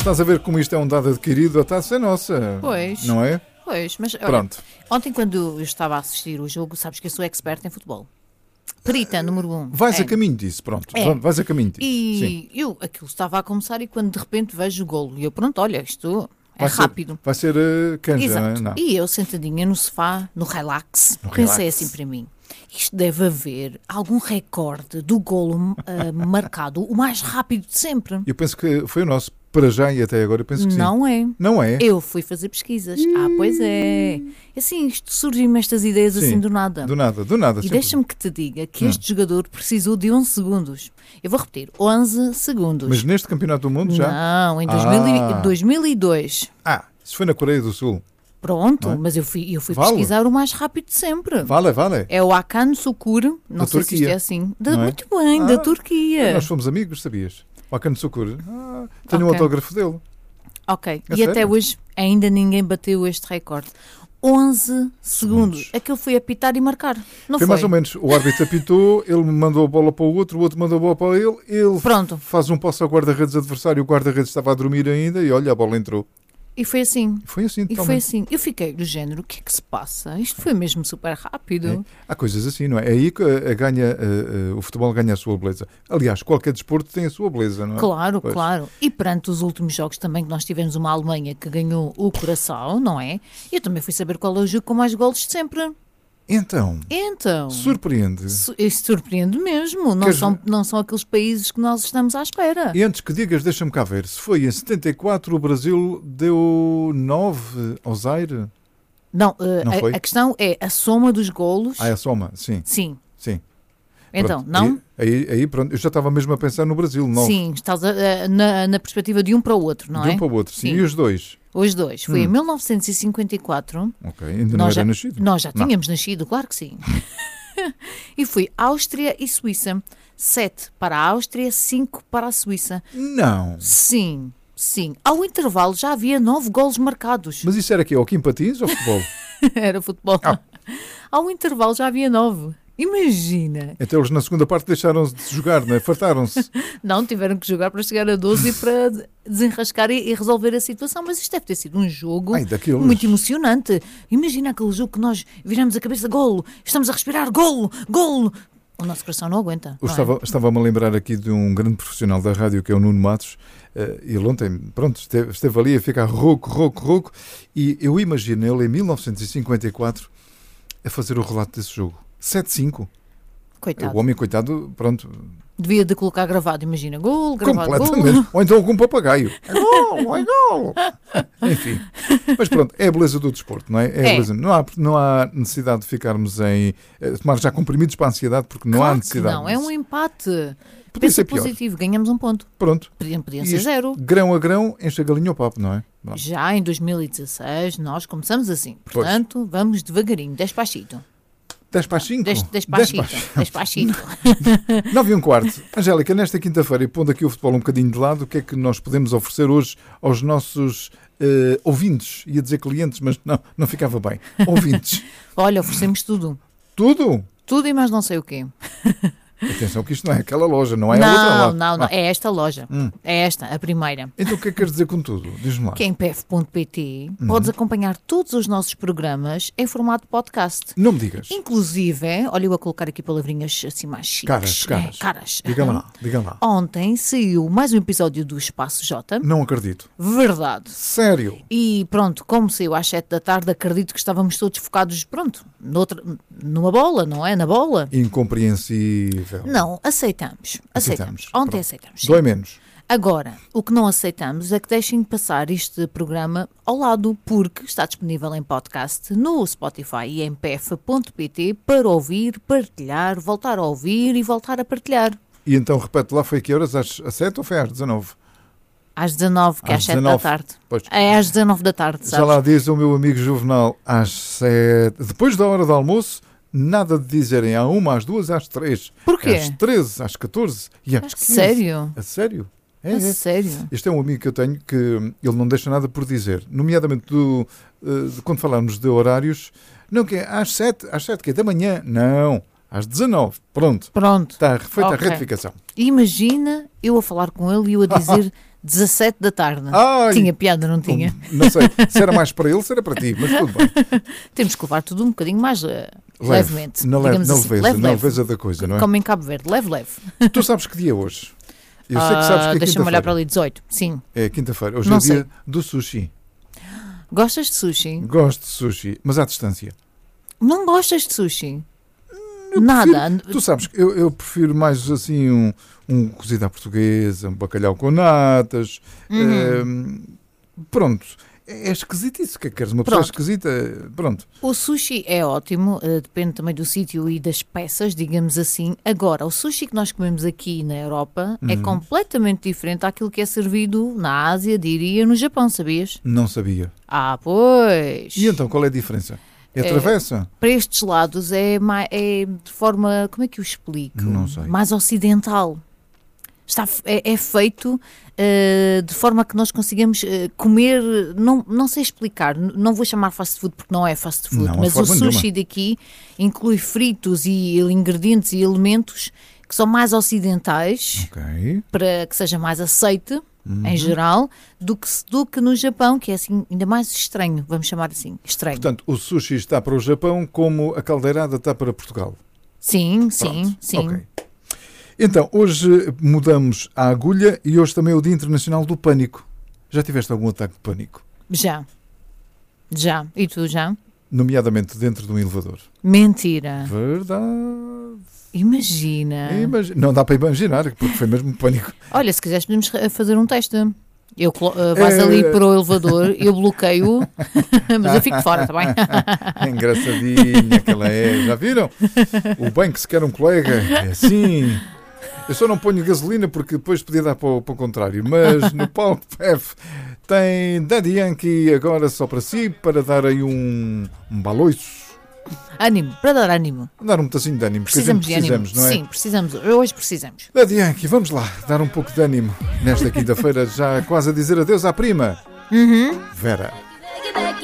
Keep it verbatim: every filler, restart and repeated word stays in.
Estás a ver como isto é um dado adquirido? A taça é nossa. Pois. Não é? Pois, mas olha, Pronto. Ontem quando eu estava a assistir o jogo, sabes que eu sou expert em futebol. Perita, número um. Vais é. a caminho disso, pronto. É. Vais a caminho disso. E Sim. eu, aquilo estava a começar e quando de repente vejo o golo, e eu, pronto, olha, isto é Vai ser- rápido. vai ser uh, canja, Exato. não é? Não. E eu sentadinha no sofá, no relax, No pensei relax. assim para mim, isto deve haver algum recorde do golo ah, marcado, o mais rápido de sempre. Eu penso que foi o nosso, para já e até agora, eu penso que sim. Não é. Não é? Eu fui fazer pesquisas. Ah, pois é. Assim, isto surgem-me estas ideias Sim. assim do nada. Do nada, do nada. E sempre. deixa-me que te diga que Hum. este jogador precisou de onze segundos. Eu vou repetir, onze segundos. Mas neste campeonato do mundo já? Não, em dois mil e- Ah. dois mil e dois. Ah, isso foi na Coreia do Sul. Pronto, Não é? mas eu fui, eu fui Vale. pesquisar o mais rápido de sempre. Vale, vale. É o Hakan Sukur, não Da sei se isto Turquia. é assim. Da- Não é? Muito bem, Ah, da Turquia. Nós fomos amigos, sabias? O Hakan Sukur. Ah, tenho um Ok. autógrafo dele. Ok, É e sério? até hoje ainda ninguém bateu este recorde. onze segundos. Segundos. Aquilo foi apitar e marcar. Não Foi foi? mais ou menos. O árbitro apitou, ele mandou a bola para o outro, o outro mandou a bola para ele, ele Pronto. faz um passo ao guarda-redes adversário, o guarda-redes estava a dormir ainda e olha, a bola entrou. E foi assim. E foi assim, E foi totalmente. assim. Eu fiquei do género, o que é que se passa? Isto foi mesmo super rápido. É. Há coisas assim, não é? É aí que a, a ganha, a- a- o futebol ganha a sua beleza. Aliás, qualquer desporto tem a sua beleza, não é? Claro, Pois. claro. E perante os últimos jogos também que nós tivemos uma Alemanha que ganhou o coração, não é? Eu também fui saber qual é o jogo com mais golos de sempre. Então, Então, surpreende. su- isso surpreende mesmo. Não Queres- são, não são aqueles países que nós estamos à espera. E antes que digas, deixa-me cá ver. Se foi em setenta e quatro, o Brasil deu nove ao Zaire. Não, eh, Não foi? a, a questão é a soma dos golos. Ah, é a soma, sim, Sim. sim. Então, Pronto, não? Aí, aí, aí, pronto, eu já estava mesmo a pensar no Brasil, nove. Sim, estás a- a- na, na perspectiva de um para o outro, não de é? um para o outro, sim. Sim. E os dois? Os dois. Foi Hum. em mil novecentos e cinquenta e quatro. Ok, ainda não Nós era já, nascido. nós já Não. tínhamos nascido, claro que sim. E foi Áustria e Suíça. Sete para a Áustria, cinco para a Suíça. Não. Sim, sim. Ao intervalo já havia nove golos marcados. Mas isso era aqui, ao Kim Patins ou futebol? Era futebol. Ah. Ao intervalo já havia nove. Imagina. Então eles na segunda parte deixaram-se de jogar, não é? Fartaram-se. Não, tiveram que jogar para chegar a doze e para desenrascar e, e resolver a situação. Mas isto deve ter sido um jogo Ai, daqueles. muito emocionante. Imagina aquele jogo que nós viramos a cabeça, golo, estamos a respirar, golo, golo. O nosso coração não aguenta. Eu não é? estava, estava-me a lembrar aqui de um grande profissional da rádio, que é o Nuno Matos. Uh, ele ontem, pronto, esteve, esteve ali a ficar rouco, rouco, rouco. E eu imagino ele em mil novecentos e cinquenta e quatro a fazer o relato desse jogo. sete cinco. Coitado. O homem, coitado, pronto, Devia de colocar gravado, imagina, golo, gravado, golo. completamente. Ou então com um papagaio. É gol, é gol. Enfim. Mas pronto, é a beleza do desporto, não é? É a É. beleza. Não há, não há necessidade de ficarmos em eh, tomar já comprimidos para a ansiedade, porque não há Claro que necessidade. não, é um disso. empate. Podia ser Pensa pior. positivo, ganhamos um ponto. Pronto. Podiam, podiam E ser isto, zero. grão a grão, enche a galinha ao papo, não é? Pronto. Já em dois mil e dezasseis nós começamos assim. Portanto, vamos devagarinho, despachito. dez para as cinco? Des- dez Despachito, para as- despachito. nove e um quarto. Angélica, nesta quinta-feira, e pondo aqui o futebol um bocadinho de lado, o que é que nós podemos oferecer hoje aos nossos eh, ouvintes? Ia dizer clientes, mas não, não ficava bem. Ouvintes. Olha, oferecemos tudo. Tudo? Tudo e mais não sei o quê. Atenção que isto não é aquela loja, não é a outra Não, lá. não, não. Ah, É esta loja. Hum. É esta, a primeira. então o que é que queres dizer com tudo? Diz-me lá. Que é em p f ponto p t Uhum. podes acompanhar todos os nossos programas em formato podcast. Não me digas. Inclusive, olha eu a colocar aqui palavrinhas assim mais chiques. Caras, né? caras. Caras. Diga Aham. lá, diga lá. Ontem saiu mais um episódio do Espaço J. Não acredito. Verdade. Sério? E pronto, como saiu às sete da tarde, acredito que estávamos todos focados, pronto, noutra, numa bola, não é? Na bola. Incompreensível. Não, aceitamos. Aceitamos. Aceitamos. Ontem Pronto. aceitamos. sim. Dói menos. Agora, o que não aceitamos é que deixem de passar este programa ao lado, porque está disponível em podcast no Spotify e em p f ponto p t para ouvir, partilhar, voltar a ouvir e voltar a partilhar. E então, repete lá, foi a que horas? Às sete ou foi às dezanove? Às dezanove, que é Às às sete da dezanove. tarde. Pois. É às dezanove da tarde, Já sabes? lá diz o meu amigo Juvenal, às sete, depois da hora do almoço, nada de dizerem à uma, às duas, às três. Porquê? Às treze, às catorze e às quinze. Sério? A sério? É, A é. sério? Este é um amigo que eu tenho que ele não deixa nada por dizer, nomeadamente do, eh, de quando falarmos de horários, não que é às sete, às sete que é da manhã, não, às dezanove, pronto, Pronto. está feita Ok. a retificação. Imagina eu a falar com ele e eu a dizer dezassete da tarde. Ai, tinha piada, não tinha? Não sei, se era mais para ele, se era para ti, mas tudo bem. Temos que levar tudo um bocadinho mais uh, Leve, levemente. Na, leve, digamos na assim. leveza, leve, na leve. leveza da coisa, não é? Como em Cabo Verde, leve, leve. Tu sabes que dia é hoje? Eu sei que sabes Ah, que é deixa-me olhar para quinta-feira. ali, dezoito. Sim. É quinta-feira. Hoje Não é dia sei. do sushi. Gostas de sushi? Gosto de sushi, mas à distância. Não gostas de sushi? Eu Nada. prefiro- tu sabes que eu, eu prefiro mais assim um, um cozido à portuguesa, um bacalhau com natas. Uhum. eh, pronto. É, é esquisito isso. O que é que queres? Uma pessoa Pronto. esquisita? Pronto. O sushi é ótimo, eh, depende também do sítio e das peças, digamos assim. Agora, o sushi que nós comemos aqui na Europa é Uhum. completamente diferente daquilo que é servido na Ásia, diria, no Japão, sabias? Não sabia. Ah, pois! E então, qual é a diferença? É a travessa? Para estes lados é, mai- é de forma, como é que eu explico? Não sei. Mais ocidental. Está, f- é, é feito eh, de forma que nós consigamos eh, comer, não, não sei explicar, n- não vou chamar fast food porque não é fast food, Não, de mas o forma sushi nenhuma. daqui inclui fritos e ingredientes e elementos que são mais ocidentais, Ok. para que seja mais aceite, Uhum. em geral, do que, se- do que no Japão, que é assim ainda mais estranho, vamos chamar assim, estranho. Portanto, o sushi está para o Japão como a caldeirada está para Portugal. Sim, sim, Pronto. sim. Ok. Então, hoje mudamos a agulha e hoje também é o Dia Internacional do Pânico. Já tiveste algum ataque de pânico? Já. Já. E tu já? Nomeadamente dentro de um elevador. Mentira. Verdade. Imagina. Imagi- Não dá para imaginar, porque foi mesmo pânico. Olha, se quiseres podemos eh, fazer um teste. Eu colo- eh, vais É. ali para o elevador, eu bloqueio, mas eu fico fora, está bem? É engraçadinha que ela é. Já viram? O bem que se quer um colega. É assim. Eu só não ponho gasolina porque depois podia dar para o, para o contrário. Mas no palco F tem Daddy Yankee agora só para si, para dar aí um, um baloiço. Ânimo, para dar ânimo. Dar um pedacinho de ânimo, porque a Precisamos gente de ânimo. precisamos, não é? Sim, precisamos. Hoje precisamos. Daddy Yankee, vamos lá, dar um pouco de ânimo nesta quinta-feira, já quase a dizer adeus à prima. Uhum. Vera.